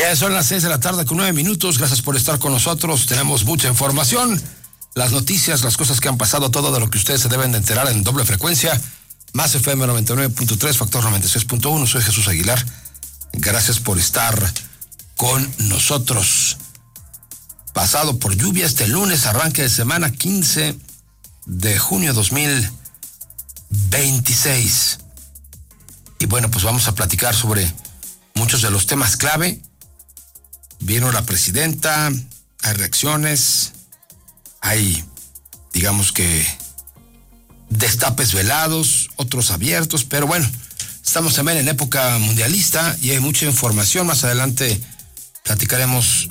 Ya son las 6:09 p.m. Gracias por estar con nosotros. Tenemos mucha información, las noticias, las cosas que han pasado, todo de lo que ustedes se deben de enterar en doble frecuencia. Más FM 99.3, Factor 96.1. Soy Jesús Aguilar. Gracias por estar con nosotros. Pasado por lluvia este lunes, arranque de semana 15 de junio 2026. Y bueno, pues vamos a platicar sobre muchos de los temas clave. Vino la presidenta, hay reacciones, hay, digamos que, destapes velados, otros abiertos, pero bueno, estamos también en época mundialista y hay mucha información. Más adelante platicaremos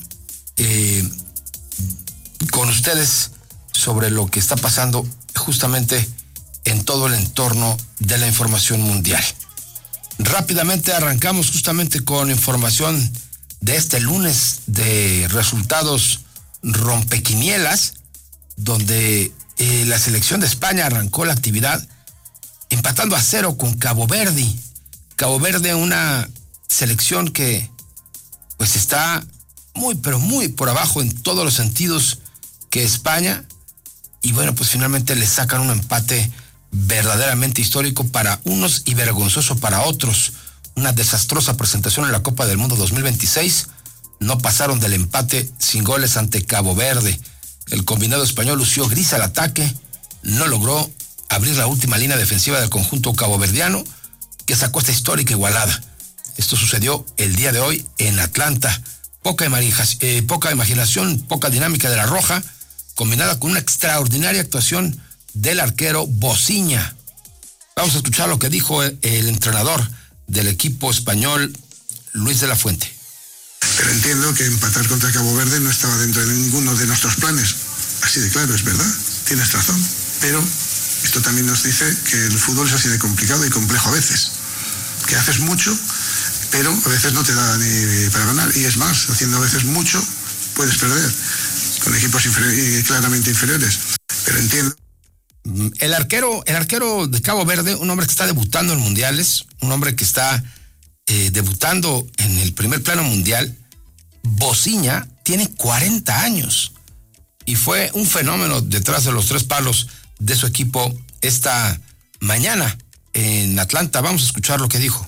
con ustedes sobre lo que está pasando justamente en todo el entorno de la información mundial. Rápidamente arrancamos justamente con información de este lunes de resultados rompequinielas, donde la selección de España arrancó la actividad empatando a 0 con Cabo Verde. Cabo Verde, una selección que pues está muy, pero muy por abajo en todos los sentidos que España, y bueno, pues finalmente le sacan un empate verdaderamente histórico para unos y vergonzoso para otros. Una desastrosa presentación en la Copa del Mundo 2026. No pasaron del empate sin goles ante Cabo Verde. El combinado español lució gris al ataque, no logró abrir la última línea defensiva del conjunto caboverdiano, que sacó esta histórica igualada. Esto sucedió el día de hoy en Atlanta. Poca imaginación, poca dinámica de la Roja, combinada con una extraordinaria actuación del arquero Bociña. Vamos a escuchar lo que dijo el entrenador del equipo español, Luis de la Fuente. Pero entiendo que empatar contra Cabo Verde no estaba dentro de ninguno de nuestros planes. Así de claro, es verdad, tienes razón. Pero esto también nos dice que el fútbol es así de complicado y complejo a veces. Que haces mucho, pero a veces no te da ni para ganar. Y es más, haciendo a veces mucho, puedes perder con equipos claramente inferiores. Pero entiendo. El arquero de Cabo Verde, un hombre que está debutando en mundiales, un hombre que está debutando en el primer plano mundial, Bociña, tiene 40 años y fue un fenómeno detrás de los tres palos de su equipo esta mañana en Atlanta. Vamos a escuchar lo que dijo.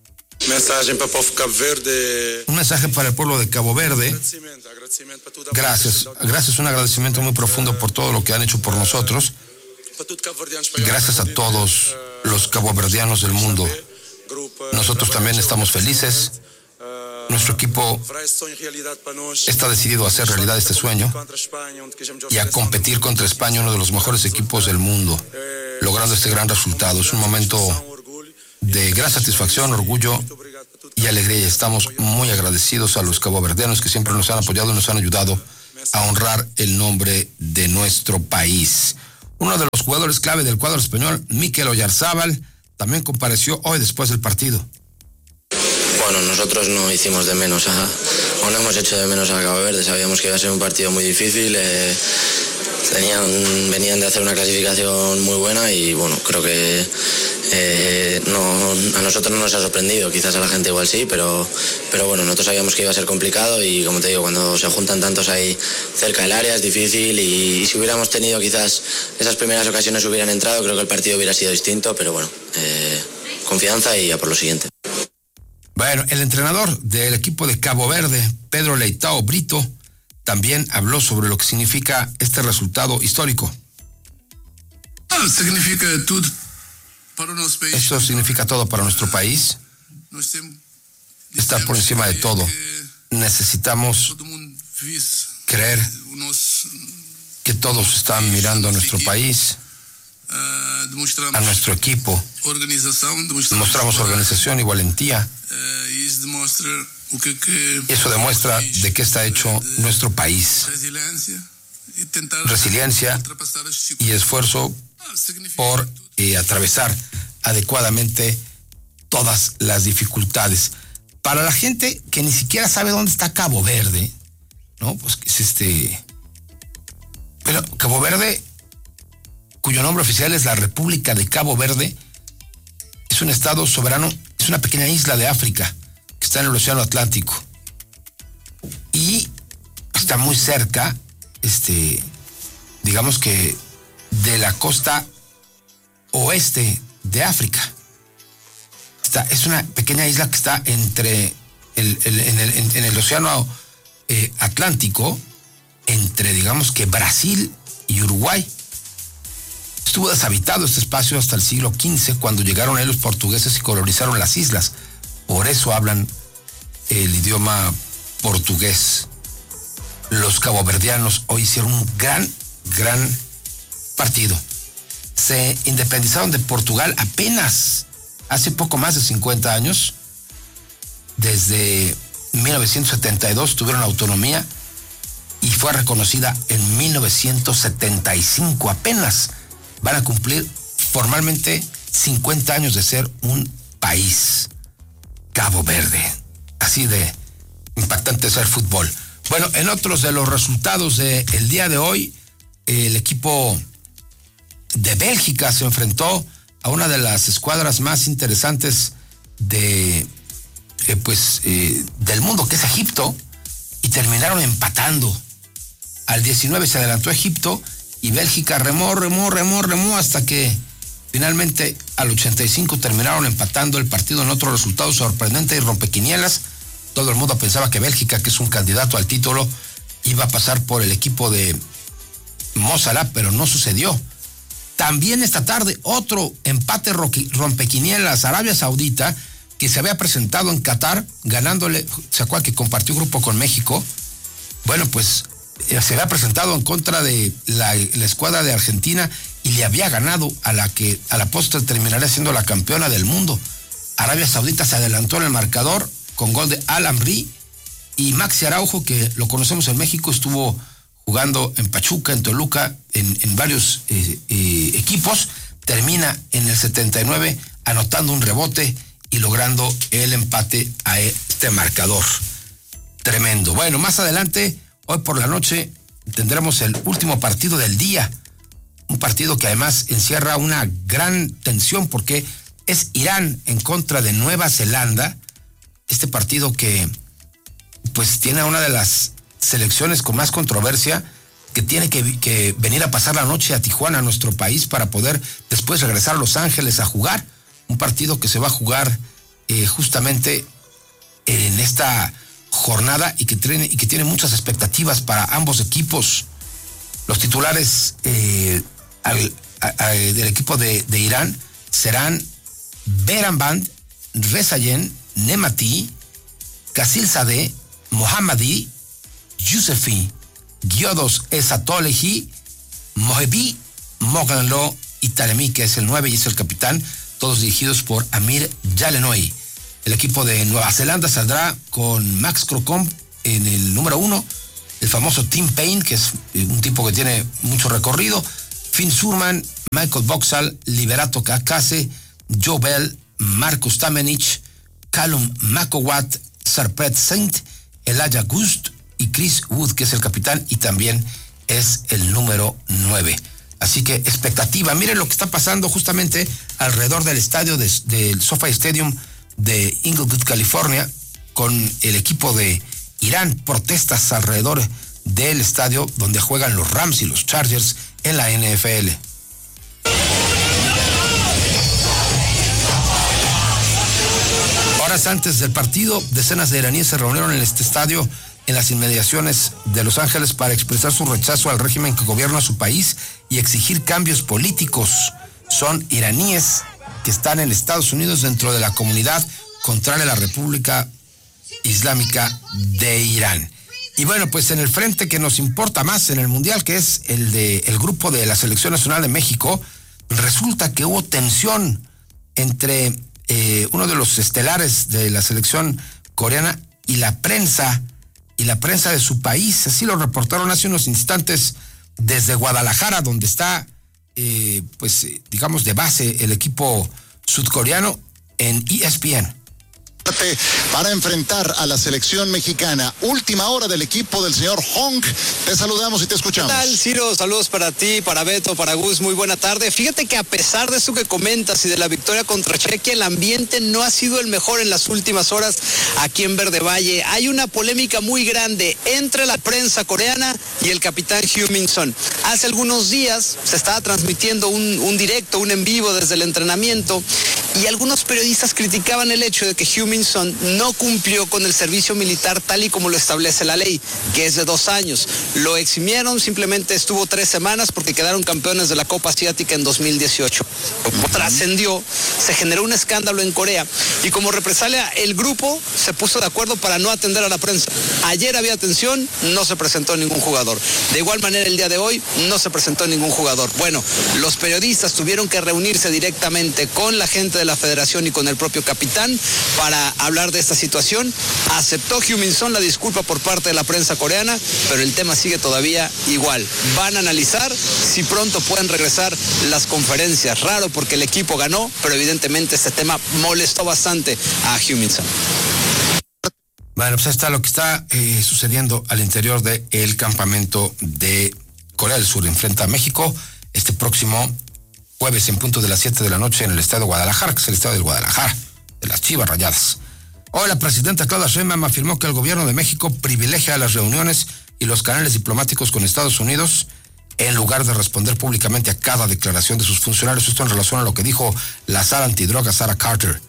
Un mensaje para el pueblo de Cabo Verde. Gracias, un agradecimiento muy profundo por todo lo que han hecho por nosotros. Gracias a todos los caboverdianos del mundo. Nosotros también estamos felices. Nuestro equipo está decidido a hacer realidad este sueño y a competir contra España, uno de los mejores equipos del mundo, logrando este gran resultado. Es un momento de gran satisfacción, orgullo y alegría. Estamos muy agradecidos a los caboverdianos que siempre nos han apoyado y nos han ayudado a honrar el nombre de nuestro país. Uno de los jugadores clave del cuadro español, Mikel Oyarzábal, también compareció hoy después del partido. Bueno, nosotros no hicimos de menos no hemos hecho de menos a Cabo Verde. Sabíamos que iba a ser un partido muy difícil. Venían de hacer una clasificación muy buena y bueno, creo que a nosotros no nos ha sorprendido, quizás a la gente igual sí, pero bueno, nosotros sabíamos que iba a ser complicado y como te digo, cuando se juntan tantos ahí cerca del área es difícil y si hubiéramos tenido quizás esas primeras ocasiones hubieran entrado, creo que el partido hubiera sido distinto, pero bueno, confianza y a por lo siguiente. Bueno, el entrenador del equipo de Cabo Verde, Pedro Leitao Brito, también habló sobre lo que significa este resultado histórico. Esto significa todo para nuestro país. Está por encima de todo. Necesitamos creer que todos están mirando a nuestro país, a nuestro equipo. Demostramos organización y valentía. Eso demuestra de qué está hecho nuestro país. Resiliencia y esfuerzo por atravesar adecuadamente todas las dificultades. Para la gente que ni siquiera sabe dónde está Cabo Verde, ¿no? Pues es pero Cabo Verde, cuyo nombre oficial es la República de Cabo Verde, es un estado soberano, es una pequeña isla de África que está en el Océano Atlántico. está muy cerca, digamos que de la costa oeste de África. Es una pequeña isla que está entre en el océano Atlántico, entre, digamos que Brasil y Uruguay. Estuvo deshabitado este espacio hasta el siglo XV, cuando llegaron ahí los portugueses y colonizaron las islas. Por eso hablan el idioma portugués. Los caboverdianos hoy hicieron un gran partido. Se independizaron de Portugal apenas hace poco más de 50 años. Desde 1972 tuvieron autonomía y fue reconocida en 1975. Apenas van a cumplir formalmente 50 años de ser un país. Cabo Verde. Así de impactante es el fútbol. Bueno, en otros de los resultados del día de hoy, el equipo de Bélgica se enfrentó a una de las escuadras más interesantes del mundo, que es Egipto, y terminaron empatando. Al 19 se adelantó Egipto y Bélgica remó hasta que finalmente al 85 terminaron empatando el partido en otro resultado sorprendente y rompequinielas. Todo el mundo pensaba que Bélgica, que es un candidato al título, iba a pasar por el equipo de Mo Salah, pero no sucedió. También esta tarde otro empate rompequinielas. Arabia Saudita, que se había presentado en Qatar ganándole, ¿se acuerdan que compartió grupo con México? Bueno, pues se había presentado en contra de la escuadra de Argentina y le había ganado a la que a la postre terminaría siendo la campeona del mundo. Arabia Saudita se adelantó en el marcador con gol de Al-Amri, y Maxi Araujo, que lo conocemos en México, estuvo jugando en Pachuca, en Toluca, en varios equipos, termina en el 79 anotando un rebote y logrando el empate a este marcador. Tremendo. Bueno, más adelante, hoy por la noche, tendremos el último partido del día. Un partido que además encierra una gran tensión porque es Irán en contra de Nueva Zelanda. Este partido que pues tiene a una de las selecciones con más controversia, que tiene que venir a pasar la noche a Tijuana, a nuestro país, para poder después regresar a Los Ángeles a jugar. Un partido que se va a jugar justamente en esta jornada y que tiene muchas expectativas para ambos equipos. Los titulares del equipo de Irán serán Behram-Band, Rezayen, Nemati, Kasilzadeh, Mohammadi, Yousefi, Giodos Esatolehi, Mohebi, Moganlo y Taremi, que es el 9 y es el capitán, todos dirigidos por Amir Jalenoy. El equipo de Nueva Zelanda saldrá con Max Crocombe en el número 1, el famoso Tim Payne, que es un tipo que tiene mucho recorrido, Finn Surman, Michael Boxall, Liberato Kakase, Joe Bell, Marcus Tamenich, Callum McElwatt, Sarpret Saint, Elijah Gust y Chris Wood, que es el capitán y también es el número 9. Así que expectativa. Miren lo que está pasando justamente alrededor del estadio del SoFi Stadium de Inglewood, California, con el equipo de Irán. Protestas alrededor del estadio donde juegan los Rams y los Chargers en la NFL. Horas antes del partido, decenas de iraníes se reunieron en este estadio en las inmediaciones de Los Ángeles para expresar su rechazo al régimen que gobierna su país y exigir cambios políticos. Son iraníes que están en Estados Unidos dentro de la comunidad contraria a la República Islámica de Irán. Y bueno, pues en el frente que nos importa más en el Mundial, que es el grupo de la Selección Nacional de México, resulta que hubo tensión entre uno de los estelares de la selección coreana y la prensa de su país. Así lo reportaron hace unos instantes desde Guadalajara, donde está digamos de base el equipo sudcoreano, en ESPN. para enfrentar a la selección mexicana. Última hora del equipo del señor Hong. Te saludamos y te escuchamos. ¿Qué tal, Ciro? Saludos para ti, para Beto, para Gus. Muy buena tarde. Fíjate que a pesar de eso que comentas y de la victoria contra Chequia, el ambiente no ha sido el mejor en las últimas horas aquí en Verde Valle. Hay una polémica muy grande entre la prensa coreana y el capitán Heung-min Son. Hace algunos días se estaba transmitiendo un directo, un en vivo desde el entrenamiento, y algunos periodistas criticaban el hecho de que Heung-min Son no cumplió con el servicio militar tal y como lo establece la ley, que es de 2 años. Lo eximieron, simplemente estuvo 3 semanas porque quedaron campeones de la Copa Asiática en 2018. Trascendió, se generó un escándalo en Corea y como represalia el grupo se puso de acuerdo para no atender a la prensa. Ayer había atención, no se presentó ningún jugador. De igual manera el día de hoy no se presentó ningún jugador. Bueno, los periodistas tuvieron que reunirse directamente con la gente de la federación y con el propio capitán para hablar de esta situación. Aceptó Heung-min Son la disculpa por parte de la prensa coreana, pero el tema sigue todavía igual. Van a analizar si pronto pueden regresar las conferencias. Raro porque el equipo ganó, pero evidentemente este tema molestó bastante a Heung-min Son. Bueno, pues está lo que está sucediendo al interior del campamento de Corea del Sur. Enfrenta a México este próximo jueves en punto de las 7 de la noche en el estado de Guadalajara, que es el estado de Guadalajara, de las Chivas Rayadas. Hoy la presidenta Claudia Sheinbaum afirmó que el gobierno de México privilegia las reuniones y los canales diplomáticos con Estados Unidos en lugar de responder públicamente a cada declaración de sus funcionarios. Esto en relación a lo que dijo la SAR antidroga, Sarah Carter.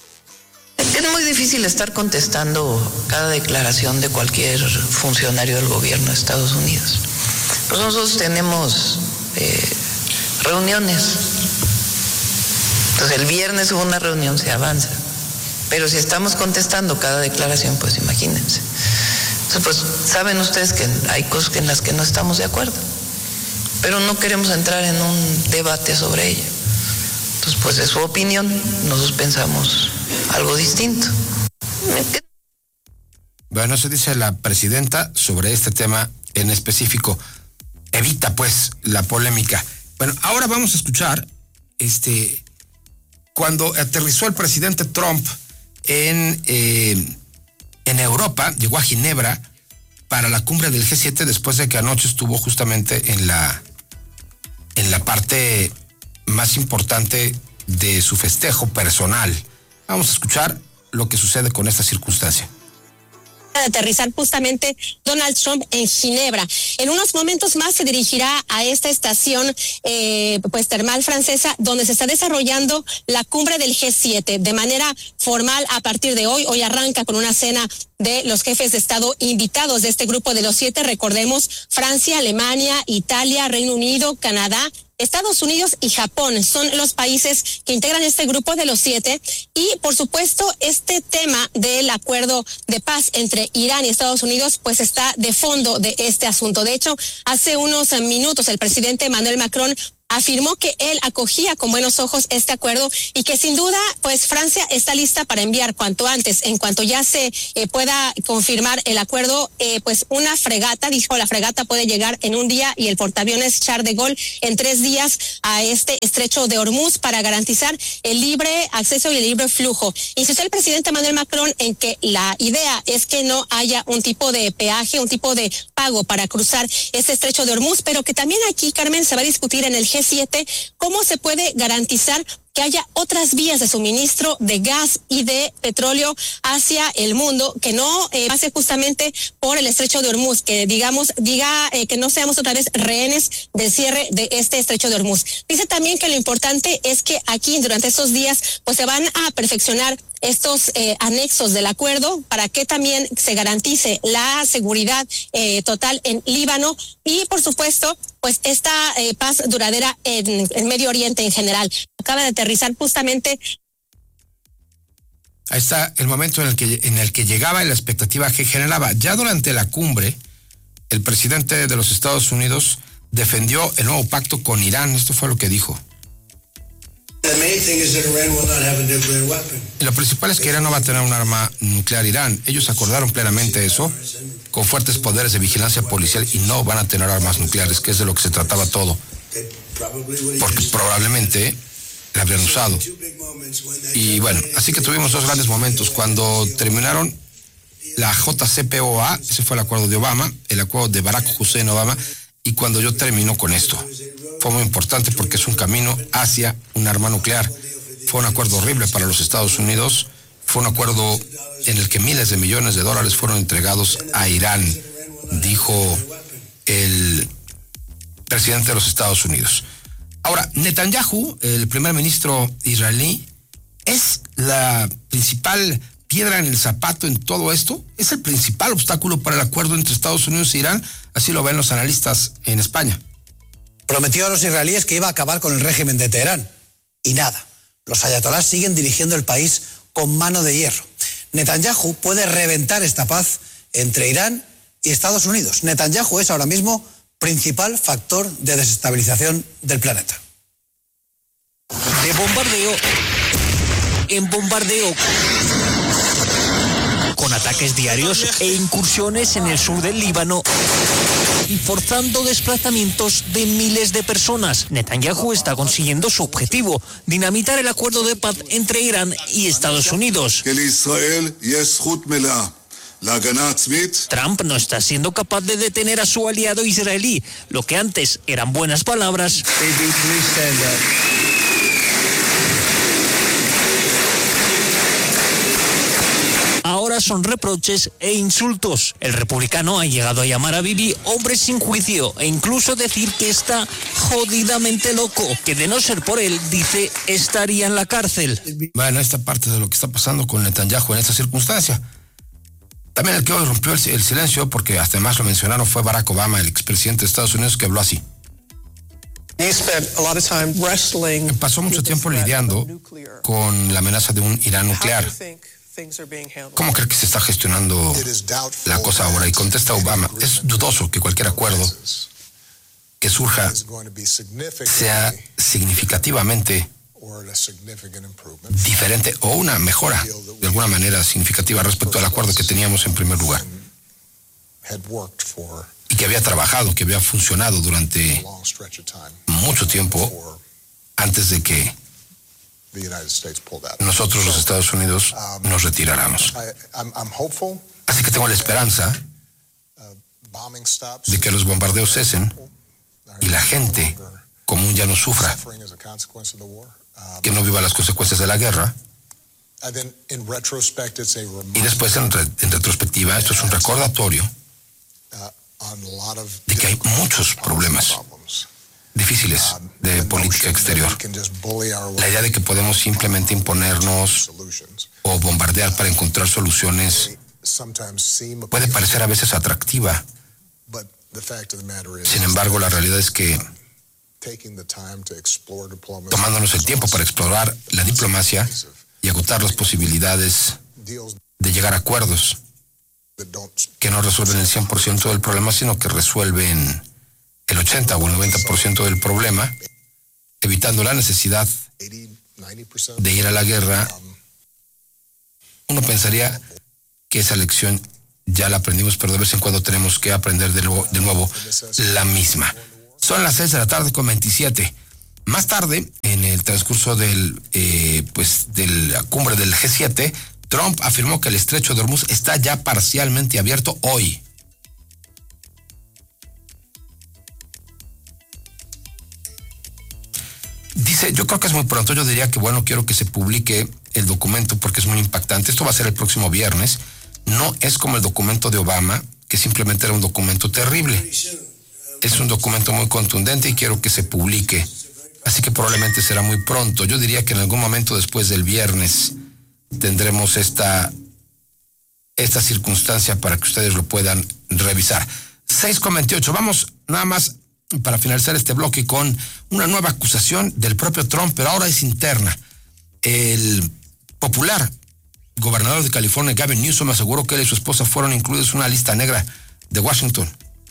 Es muy difícil estar contestando cada declaración de cualquier funcionario del gobierno de Estados Unidos. Pues nosotros tenemos reuniones. Entonces el viernes hubo una reunión, se avanza. Pero si estamos contestando cada declaración, pues imagínense. Entonces, pues saben ustedes que hay cosas en las que no estamos de acuerdo. Pero no queremos entrar en un debate sobre ello. Entonces, pues de su opinión, nosotros pensamos algo distinto. Bueno, eso dice la presidenta sobre este tema en específico. Evita, pues, la polémica. Bueno, ahora vamos a escuchar, cuando aterrizó el presidente Trump en Europa, llegó a Ginebra para la cumbre del G7 después de que anoche estuvo justamente en la parte más importante de su festejo personal. Vamos a escuchar lo que sucede con esta circunstancia. De aterrizar justamente Donald Trump en Ginebra. En unos momentos más se dirigirá a esta estación termal francesa donde se está desarrollando la cumbre del G7 de manera formal a partir de hoy. Hoy arranca con una cena de los jefes de Estado invitados de este grupo de los 7. Recordemos, Francia, Alemania, Italia, Reino Unido, Canadá, Estados Unidos y Japón son los países que integran este grupo de los 7 y, por supuesto, este tema del acuerdo de paz entre Irán y Estados Unidos pues está de fondo de este asunto. De hecho, hace unos minutos el presidente Emmanuel Macron afirmó que él acogía con buenos ojos este acuerdo y que sin duda pues Francia está lista para enviar cuanto antes, en cuanto ya se pueda confirmar el acuerdo, pues una fregata, dijo, la fregata puede llegar en un día y el portaaviones Charles de Gaulle en 3 días a este estrecho de Hormuz para garantizar el libre acceso y el libre flujo. Insistió el presidente Emmanuel Macron en que la idea es que no haya un tipo de peaje, un tipo de pago para cruzar este estrecho de Hormuz, pero que también aquí, Carmen, se va a discutir en el G7 cómo se puede garantizar que haya otras vías de suministro de gas y de petróleo hacia el mundo, que no pase justamente por el estrecho de Hormuz, que diga que no seamos otra vez rehenes del cierre de este estrecho de Hormuz. Dice también que lo importante es que aquí durante estos días pues se van a perfeccionar estos anexos del acuerdo para que también se garantice la seguridad total en Líbano y, por supuesto, pues esta paz duradera en el Medio Oriente en general. Acaba de aterrizar justamente. Ahí está el momento en el que llegaba y la expectativa que generaba. Ya durante la cumbre, el presidente de los Estados Unidos defendió el nuevo pacto con Irán. Esto fue lo que dijo. Y lo principal es que Irán no va a tener un arma nuclear. Irán, ellos acordaron plenamente eso, con fuertes poderes de vigilancia policial, y no van a tener armas nucleares, que es de lo que se trataba todo. Porque probablemente la habrían usado. Y bueno, así que tuvimos dos grandes momentos. Cuando terminaron la JCPOA, ese fue el acuerdo de Obama, el acuerdo de Barack Hussein Obama, y cuando yo termino con esto. Fue muy importante porque es un camino hacia un arma nuclear. Fue un acuerdo horrible para los Estados Unidos. Fue un acuerdo en el que miles de millones de dólares fueron entregados a Irán, dijo el presidente de los Estados Unidos. Ahora, Netanyahu, el primer ministro israelí, ¿es la principal piedra en el zapato en todo esto? ¿Es el principal obstáculo para el acuerdo entre Estados Unidos e Irán? Así lo ven los analistas en España. Prometió a los israelíes que iba a acabar con el régimen de Teherán. Y nada, los ayatolás siguen dirigiendo el país con mano de hierro. Netanyahu puede reventar esta paz entre Irán y Estados Unidos. Netanyahu es ahora mismo principal factor de desestabilización del planeta. De bombardeo en bombardeo, con ataques diarios e incursiones en el sur del Líbano y forzando desplazamientos de miles de personas. Netanyahu está consiguiendo su objetivo, dinamitar el acuerdo de paz entre Irán y Estados Unidos. Trump no está siendo capaz de detener a su aliado israelí, lo que antes eran buenas palabras. Ahora son reproches e insultos. El republicano ha llegado a llamar a Bibi hombre sin juicio e incluso decir que está jodidamente loco, que de no ser por él, dice, estaría en la cárcel. Bueno, esta parte de lo que está pasando con Netanyahu en esta circunstancia. También el que hoy rompió el silencio, porque además lo mencionaron, fue Barack Obama, el expresidente de Estados Unidos, que habló así. Pasó mucho tiempo lidiando con la amenaza de un Irán nuclear. ¿Cómo cree que se está gestionando la cosa ahora? Y contesta Obama, es dudoso que cualquier acuerdo que surja sea significativamente diferente o una mejora de alguna manera significativa respecto al acuerdo que teníamos en primer lugar y que había trabajado, que había funcionado durante mucho tiempo antes de que nosotros los Estados Unidos nos retiráramos. Así que tengo la esperanza de que los bombardeos cesen y la gente común ya no sufra, que no viva las consecuencias de la guerra. Y después en retrospectiva esto es un recordatorio de que hay muchos problemas difíciles de política exterior. La idea de que podemos simplemente imponernos o bombardear para encontrar soluciones puede parecer a veces atractiva. Sin embargo, la realidad es que tomándonos el tiempo para explorar la diplomacia y agotar las posibilidades de llegar a acuerdos que no resuelven el 100% del problema, sino que resuelven el 80 o el 90% del problema, evitando la necesidad de ir a la guerra, uno pensaría que esa lección ya la aprendimos, pero de vez en cuando tenemos que aprender de nuevo la misma. Son las 6:27 p.m. Más tarde, en el transcurso de la cumbre del G7, Trump afirmó que el estrecho de Hormuz está ya parcialmente abierto hoy. Dice, yo creo que es muy pronto, yo diría que quiero que se publique el documento porque es muy impactante. Esto va a ser el próximo viernes. No es como el documento de Obama, que simplemente era un documento terrible. Es un documento muy contundente y quiero que se publique. Así que probablemente será muy pronto. Yo diría que en algún momento después del viernes tendremos esta circunstancia para que ustedes lo puedan revisar. 6:28. Vamos nada más para finalizar este bloque con una nueva acusación del propio Trump, pero ahora es interna. El popular gobernador de California, Gavin Newsom, aseguró que él y su esposa fueron incluidos en una lista negra de Washington.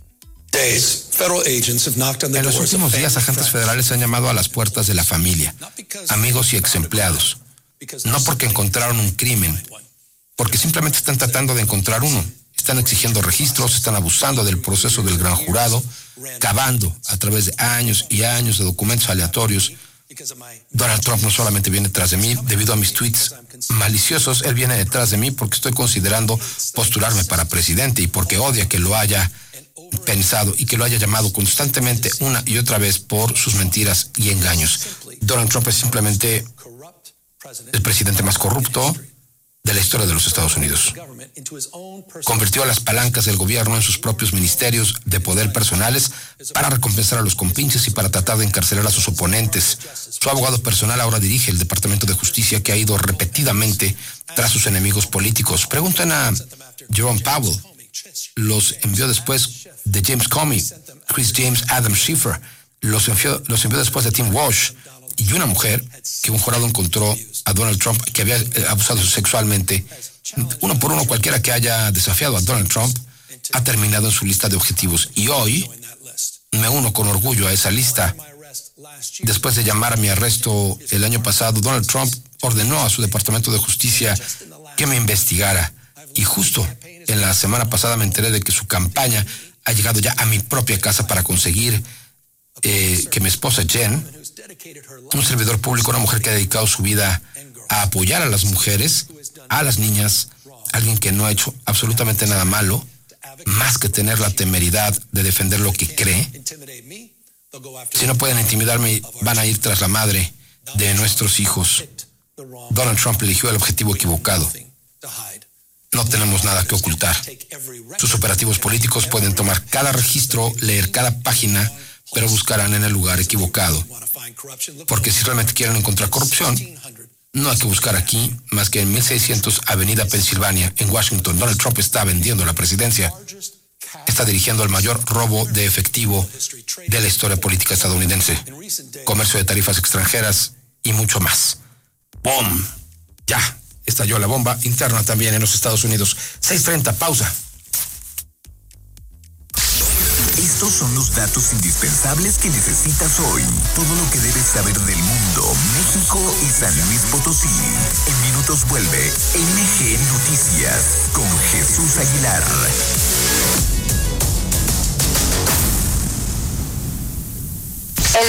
En los últimos días, agentes federales han llamado a las puertas de la familia, amigos y exempleados, no porque encontraron un crimen, porque simplemente están tratando de encontrar uno. Están exigiendo registros, están abusando del proceso del gran jurado, cavando a través de años y años de documentos aleatorios Donald Trump no solamente viene detrás de mí debido a mis tweets maliciosos, él viene detrás de mí porque estoy considerando postularme para presidente y porque odia que lo haya pensado y que lo haya llamado constantemente una y otra vez por sus mentiras y engaños. Donald Trump es simplemente el presidente más corrupto de la historia de los Estados Unidos. Convirtió a las palancas del gobierno en sus propios ministerios de poder personales para recompensar a los compinches y para tratar de encarcelar a sus oponentes. Su abogado personal ahora dirige el Departamento de Justicia, que ha ido repetidamente tras sus enemigos políticos. Preguntan a Jerome Powell. Los envió después de James Comey, Chris James, Adam Schiffer. Los envió después de Tim Walsh. Y una mujer que un jurado encontró a Donald Trump que había abusado sexualmente. Uno por uno, cualquiera que haya desafiado a Donald Trump ha terminado en su lista de objetivos. Y hoy me uno con orgullo a esa lista. Después de llamar a mi arresto el año pasado, Donald Trump ordenó a su Departamento de Justicia que me investigara. Y justo en la semana pasada me enteré de que su campaña ha llegado ya a mi propia casa para conseguir que mi esposa Jen, un servidor público, una mujer que ha dedicado su vida a apoyar a las mujeres, a las niñas, alguien que no ha hecho absolutamente nada malo, más que tener la temeridad de defender lo que cree. Si no pueden intimidarme, van a ir tras la madre de nuestros hijos. Donald Trump eligió el objetivo equivocado. No tenemos nada que ocultar. Sus operativos políticos pueden tomar cada registro, leer cada página, pero buscarán en el lugar equivocado. Porque si realmente quieren encontrar corrupción, no hay que buscar aquí más que en 1600 Avenida Pensilvania, en Washington. Donald Trump está vendiendo la presidencia. Está dirigiendo el mayor robo de efectivo de la historia política estadounidense. Comercio de tarifas extranjeras y mucho más. ¡Bum! Ya estalló la bomba interna también en los Estados Unidos. 6:30, pausa. Estos son los datos indispensables que necesitas hoy. Todo lo que debes saber del mundo, México y San Luis Potosí. En minutos vuelve NG Noticias con Jesús Aguilar.